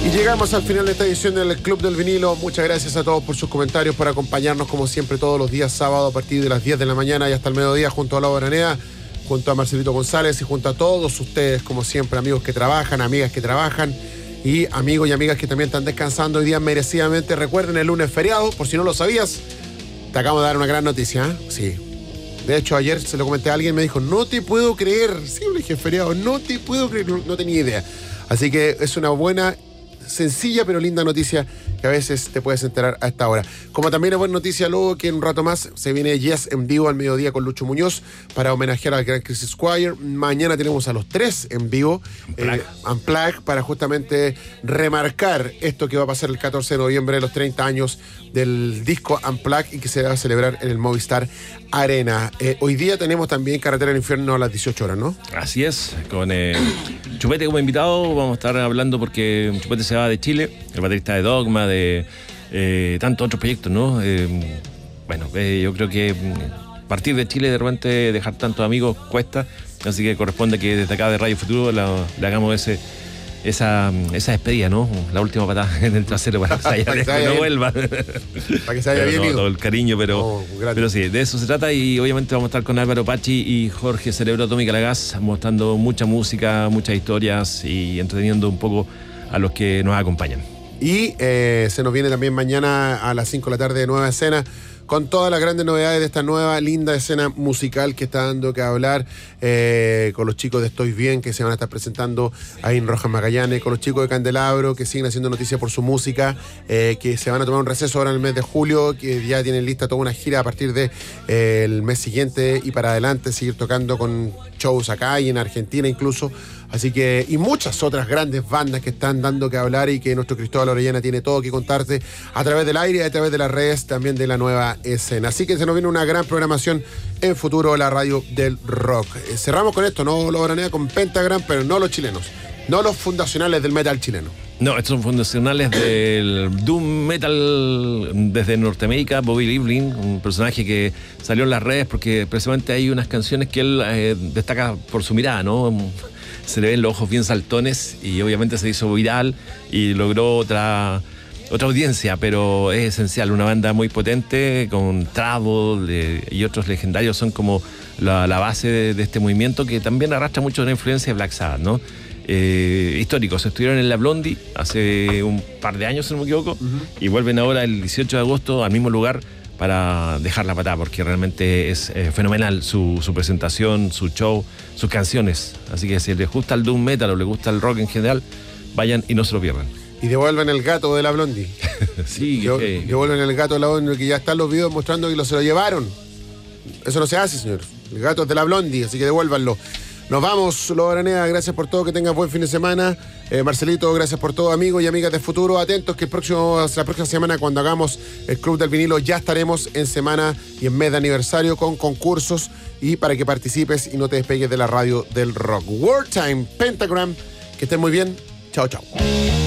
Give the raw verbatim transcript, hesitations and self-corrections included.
Y llegamos al final de esta edición del Club del Vinilo. Muchas gracias a todos por sus comentarios, por acompañarnos como siempre todos los días sábado a partir de las diez de la mañana y hasta el mediodía junto a Laura Araneda, junto a Marcelito González y junto a todos ustedes, como siempre, amigos que trabajan, amigas que trabajan y amigos y amigas que también están descansando hoy día merecidamente. Recuerden, el lunes feriado, por si no lo sabías, te acabo de dar una gran noticia, ¿eh? Sí. De hecho, ayer se lo comenté a alguien, me dijo, no te puedo creer. Sí, le dije feriado, no te puedo creer, no, no tenía idea. Así que es una buena, sencilla pero linda noticia que a veces te puedes enterar a esta hora. Como también es buena noticia luego que en un rato más se viene Yes en vivo al mediodía con Lucho Muñoz para homenajear al gran Chris Squire. Mañana tenemos a los tres en vivo, Unplugged, eh, Unplugged, para justamente remarcar esto que va a pasar el catorce de noviembre, los treinta años del disco Unplugged y que se va a celebrar en el Movistar Arena. Eh, hoy día tenemos también Carretera del Infierno a las dieciocho horas, ¿no? Así es, con eh, Chupete como invitado. Vamos a estar hablando porque Chupete se va de Chile, el baterista de Dogma, de eh, tantos otros proyectos, ¿no? Eh, bueno, eh, yo creo que partir de Chile de repente dejar tantos amigos cuesta, así que corresponde que desde acá de Radio Futuro la, le hagamos ese esa, esa despedida, ¿no? La última patada en el trasero para que, haya, para que, que no vuelva. Para que se haya bien no, ido. Todo el cariño, pero, oh, pero sí, de eso se trata y obviamente vamos a estar con Álvaro Pachi y Jorge Cerebro Atómica Lagaz mostrando mucha música, muchas historias y entreteniendo un poco a los que nos acompañan. Y eh, se nos viene también mañana a las cinco de la tarde Nueva Escena con todas las grandes novedades de esta nueva linda escena musical que está dando que hablar, eh, con los chicos de Estoy Bien que se van a estar presentando ahí en Rojas Magallanes, con los chicos de Candelabro que siguen haciendo noticias por su música, eh, que se van a tomar un receso ahora en el mes de julio, que ya tienen lista toda una gira a partir del de, eh, el mes siguiente y para adelante seguir tocando con shows acá y en Argentina incluso. Así que, y muchas otras grandes bandas que están dando que hablar y que nuestro Cristóbal Orellana tiene todo que contarte a través del aire y a través de las redes también de la nueva escena. Así que se nos viene una gran programación en futuro, la radio del rock. Eh, cerramos con esto, no lo Araneda, con Pentagram, pero no los chilenos, no los fundacionales del metal chileno. No, estos son fundacionales del doom metal desde Norteamérica, Bobby Livlin, un personaje que salió en las redes porque precisamente hay unas canciones que él eh, destaca por su mirada, ¿no? Se le ven los ojos bien saltones y obviamente se hizo viral y logró otra, otra audiencia, pero es esencial, una banda muy potente con Travel eh, y otros legendarios son como la, la base de, de este movimiento que también arrastra mucho la influencia de Black Sabbath, ¿no? Eh, históricos, estuvieron en la Blondie hace un par de años, si no me equivoco, uh-huh. y vuelven ahora el dieciocho de agosto al mismo lugar para dejar la patada, porque realmente es eh, fenomenal su, su presentación, su show, sus canciones. Así que si les gusta el doom metal o les gusta el rock en general, vayan y no se lo pierdan. Y devuelven el gato de la Blondie. Sí, Yo, que... devuelven el gato de la Blondie, que ya están los videos mostrando que lo, se lo llevaron. Eso no se hace, señor. El gato es de la Blondie, así que devuélvanlo. Nos vamos, Laura Araneda, gracias por todo, que tengas buen fin de semana. Eh, Marcelito, gracias por todo, amigos y amigas de Futuro. Atentos que el próximo, la próxima semana, cuando hagamos el Club del Vinilo, ya estaremos en semana y en mes de aniversario con concursos y para que participes y no te despegues de la radio del rock. Wartime, Pentagram, que estén muy bien. Chao, chao.